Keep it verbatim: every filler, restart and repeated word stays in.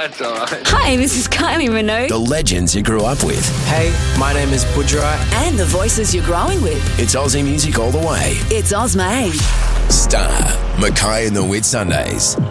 that's all right. Hi, this is Kylie Minogue. The legends you grew up with. Hey, my name is Budra. And the voices you're growing with. It's Aussie music all the way. It's Ozmade. Star, Mackay and the Whitsundays.